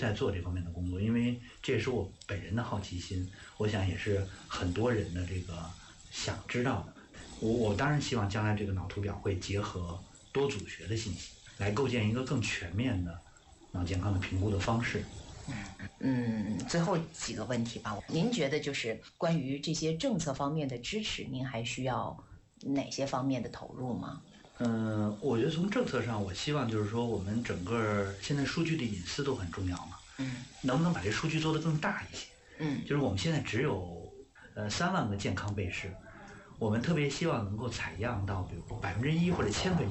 在做这方面的工作，因为这也是我本人的好奇心，我想也是很多人的这个想知道的。我当然希望将来这个脑图表会结合多组学的信息，来构建一个更全面的脑健康的评估的方式。 最后几个问题吧。您觉得就是关于这些政策方面的支持，您还需要哪些方面的投入吗？ 我觉得从政策上，我希望就是说，我们整个现在数据的隐私都很重要嘛。能不能把这数据做得更大一些？就是我们现在只有3万个健康被试，我们特别希望能够采样到，比如1%或者1,000%